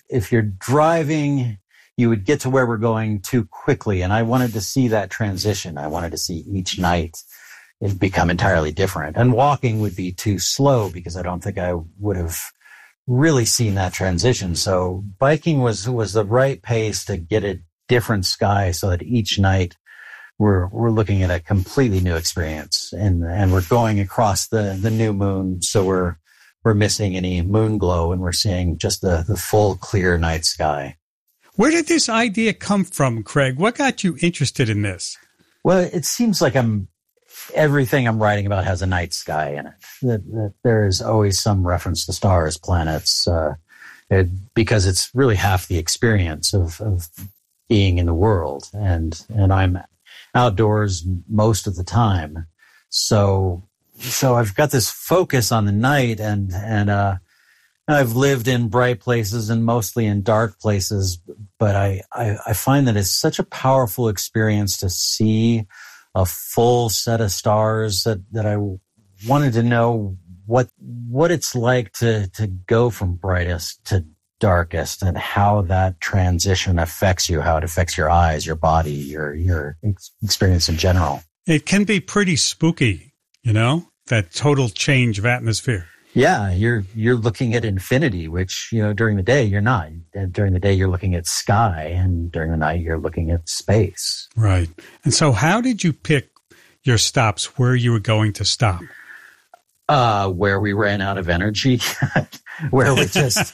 if you're driving, you would get to where we're going too quickly. And I wanted to see that transition. I wanted to see each night it become entirely different. And walking would be too slow because I don't think I would have really seen that transition. So biking was the right pace to get a different sky so that each night we're looking at a completely new experience. And we're going across the new moon. So we're missing any moon glow and we're seeing just the full clear night sky. Where did this idea come from, Craig? What got you interested in this? Well, it seems like everything I'm writing about has a night sky in it. That there is always some reference to stars, planets, because it's really half the experience of being in the world. And I'm outdoors most of the time. So I've got this focus on the night and I've lived in bright places and mostly in dark places, but I find that it's such a powerful experience to see a full set of stars that I wanted to know what it's like to go from brightest to darkest and how that transition affects you, how it affects your eyes, your body, your experience in general. It can be pretty spooky, that total change of atmosphere. Yeah, you're looking at infinity, which, during the day you're not. During the day you're looking at sky, and during the night you're looking at space. Right. And so how did you pick your stops, where you were going to stop? Where we ran out of energy, where we just,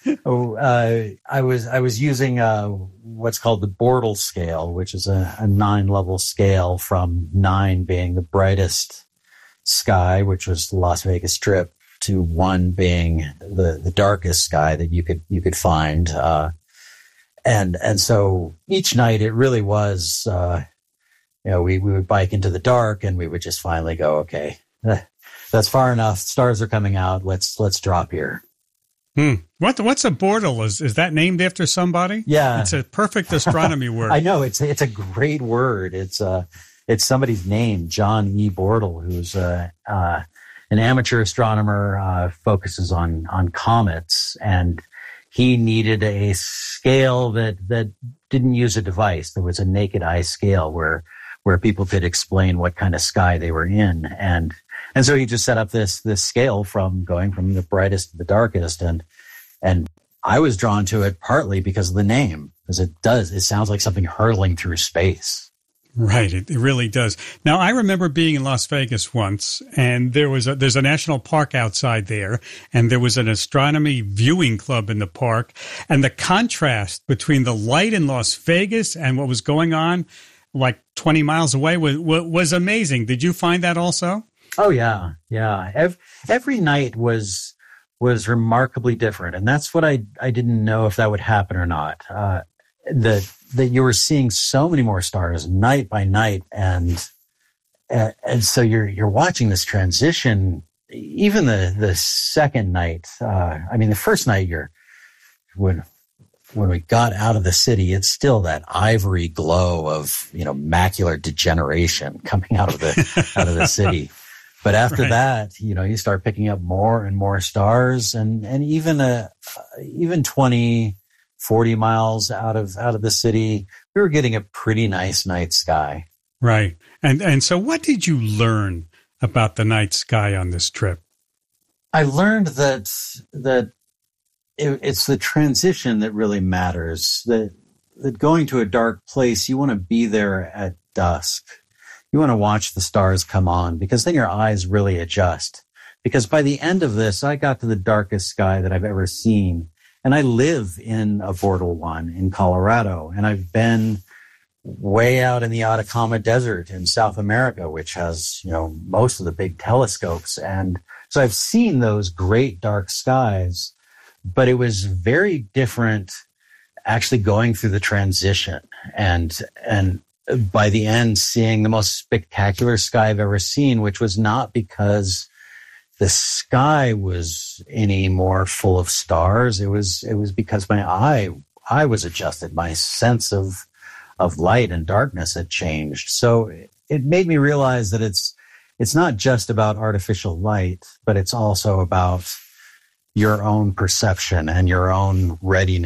I was using, what's called the Bortle scale, which is a 9-level scale, from 9 being the brightest sky, which was the Las Vegas Strip, to 1 being the darkest sky that you could find. And so each night it really was, we would bike into the dark and we would just finally go, okay, that's far enough. Stars are coming out. Let's drop here. What's a Bortle? Is that named after somebody? Yeah. It's a perfect astronomy word. I know. It's a great word. It's somebody's name, John E. Bortle, who's, an amateur astronomer, focuses on comets, and he needed a scale that didn't use a device. There was a naked eye scale where people could explain what kind of sky they were in. And so he just set up this scale from going from the brightest to the darkest. And I was drawn to it partly because of the name, because it sounds like something hurtling through space. Right, it really does. Now, I remember being in Las Vegas once, and there's a national park outside there, and there was an astronomy viewing club in the park, and the contrast between the light in Las Vegas and what was going on like 20 miles away was amazing. Did you find that also? Oh, yeah. Every night was remarkably different, and that's what I didn't know if that would happen or not. That you were seeing so many more stars night by night, and so you're watching this transition. Even the second night, the first night, when we got out of the city, it's still that ivory glow of macular degeneration coming out of the city. But after that, you start picking up more and more stars, and even 20, 40 miles out of the city, we were getting a pretty nice night sky. Right. And so what did you learn about the night sky on this trip? I learned that it's the transition that really matters, that going to a dark place, you want to be there at dusk. You want to watch the stars come on, because then your eyes really adjust. Because by the end of this, I got to the darkest sky that I've ever seen. And I live in a Bortle 1 in Colorado, and I've been way out in the Atacama Desert in South America, which has, most of the big telescopes. And so I've seen those great dark skies, but it was very different actually going through the transition and by the end seeing the most spectacular sky I've ever seen, which was not because the sky was any more full of stars. It was because my eye was adjusted. My sense of light and darkness had changed. So it made me realize that it's not just about artificial light, but it's also about your own perception and your own readiness